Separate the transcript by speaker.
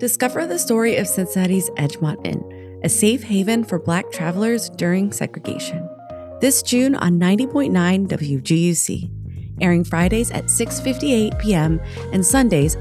Speaker 1: Discover the story of Cincinnati's Edgemont Inn, a safe haven for Black travelers during segregation. This June on 90.9 WGUC, airing Fridays at 6:58 p.m. and Sundays